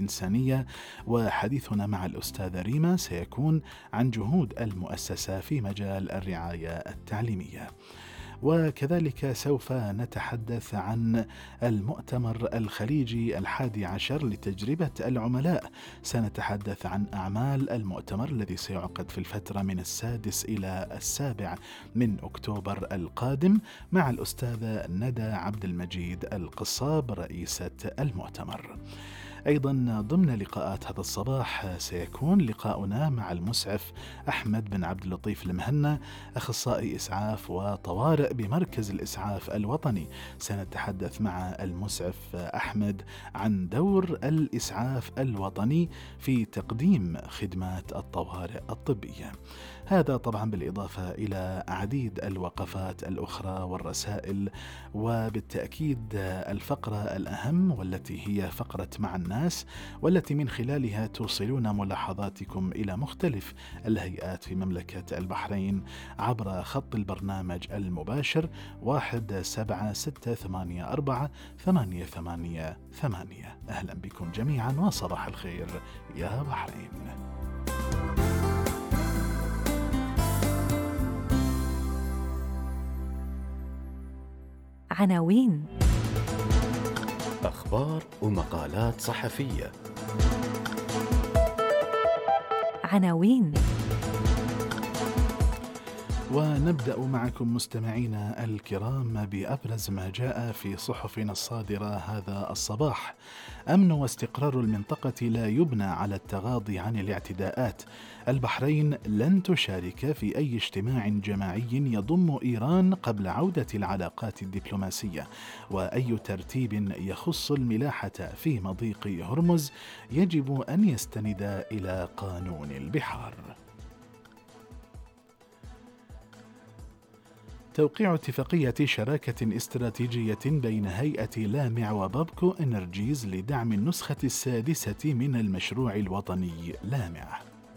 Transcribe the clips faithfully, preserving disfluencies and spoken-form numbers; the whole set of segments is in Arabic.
الإنسانية، وحديثنا مع الأستاذة ريما سيكون عن جهود المؤسسة في مجال الرعاية التعليمية. وكذلك سوف نتحدث عن المؤتمر الخليجي الحادي عشر لتجربة العملاء. سنتحدث عن أعمال المؤتمر الذي سيعقد في الفترة من السادس إلى السابع من أكتوبر القادم مع الأستاذة ندى عبد المجيد القصاب رئيسة المؤتمر. أيضا ضمن لقاءات هذا الصباح سيكون لقاؤنا مع المسعف أحمد بن عبد اللطيف المهنا، أخصائي إسعاف وطوارئ بمركز الإسعاف الوطني. سنتحدث مع المسعف أحمد عن دور الإسعاف الوطني في تقديم خدمات الطوارئ الطبية. هذا طبعا بالإضافة إلى عديد الوقفات الأخرى والرسائل، وبالتأكيد الفقرة الأهم والتي هي فقرة مع الناس، والتي من خلالها توصلون ملاحظاتكم إلى مختلف الهيئات في مملكة البحرين عبر خط البرنامج المباشر واحد سبعة ستة ثمانية أربعة ثمانية ثمانية ثمانية. أهلا بكم جميعا وصباح الخير يا بحرين. عناوين أخبار ومقالات صحفية. عناوين. ونبدأ معكم مستمعينا الكرام بأبرز ما جاء في صحفنا الصادرة هذا الصباح. أمن واستقرار المنطقة لا يبنى على التغاضي عن الاعتداءات. البحرين لن تشارك في أي اجتماع جماعي يضم إيران قبل عودة العلاقات الدبلوماسية. وأي ترتيب يخص الملاحة في مضيق هرمز يجب أن يستند إلى قانون البحار. توقيع اتفاقية شراكة استراتيجية بين هيئة لامع وبابكو إنرجيز لدعم النسخة السادسة من المشروع الوطني لامع.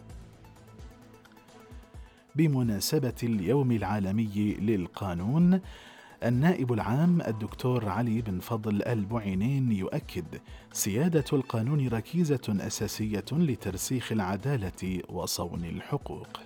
بمناسبة اليوم العالمي للقانون، النائب العام الدكتور علي بن فضل البعينين يؤكد سيادة القانون ركيزة أساسية لترسيخ العدالة وصون الحقوق.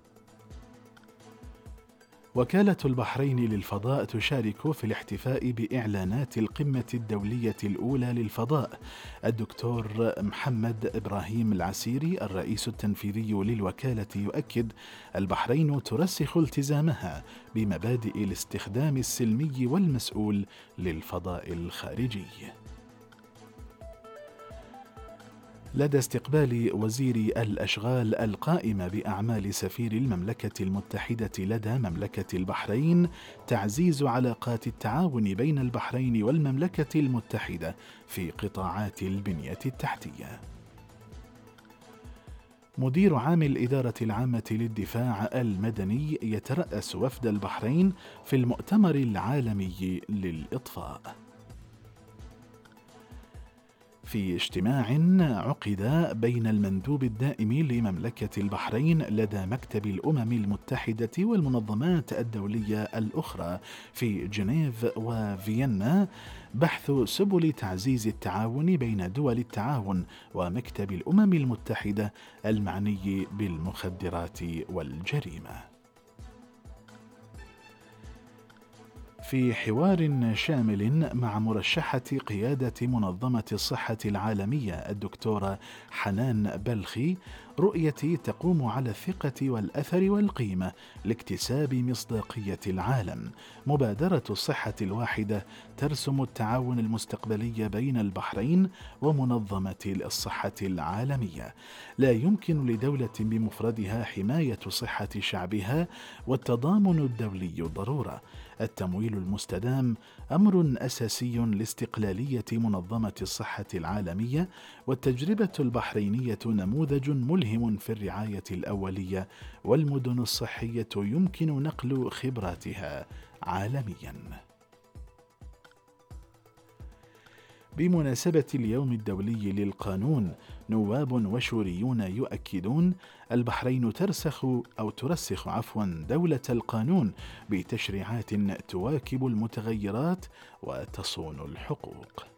وكالة البحرين للفضاء تشارك في الاحتفاء بإعلانات القمة الدولية الأولى للفضاء. الدكتور محمد إبراهيم العسيري الرئيس التنفيذي للوكالة يؤكد البحرين ترسخ التزامها بمبادئ الاستخدام السلمي والمسؤول للفضاء الخارجي. لدى استقبال وزير الأشغال القائم بأعمال سفير المملكة المتحدة لدى مملكة البحرين تعزيز علاقات التعاون بين البحرين والمملكة المتحدة في قطاعات البنية التحتية. مدير عام الإدارة العامة للدفاع المدني يترأس وفد البحرين في المؤتمر العالمي للإطفاء. في اجتماع عقد بين المندوب الدائم لمملكة البحرين لدى مكتب الأمم المتحدة والمنظمات الدولية الأخرى في جنيف وفيينا بحث سبل تعزيز التعاون بين دول التعاون ومكتب الأمم المتحدة المعني بالمخدرات والجريمة. في حوار شامل مع مرشحة قيادة منظمة الصحة العالمية الدكتورة حنان بلخي، رؤيتي تقوم على الثقة والأثر والقيمة لاكتساب مصداقية العالم. مبادرة الصحة الواحدة ترسم التعاون المستقبلي بين البحرين ومنظمة الصحة العالمية. لا يمكن لدولة بمفردها حماية صحة شعبها، والتضامن الدولي ضرورة. التمويل المستدام أمر أساسي لاستقلالية منظمة الصحة العالمية، والتجربة البحرينية نموذج ملهم في الرعاية الأولية، والمدن الصحية يمكن نقل خبراتها عالمياً. بمناسبة اليوم الدولي للقانون، نواب وشوريون يؤكدون البحرين ترسخ أو ترسخ عفوا دولة القانون بتشريعات تواكب المتغيرات وتصون الحقوق.